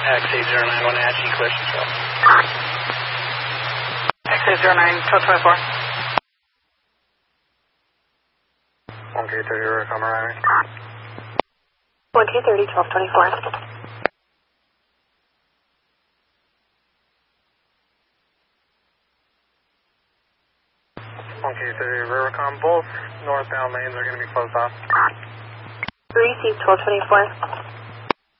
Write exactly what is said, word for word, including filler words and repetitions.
X eight zero nine one Apache, clear control. X eight zero nine, twelve twenty-four. one K thirty, Ruricom arriving. one K thirty, twelve twenty-four. one K thirty, Ruricom, both northbound lanes are going to be closed off. Receive twelve twenty-four.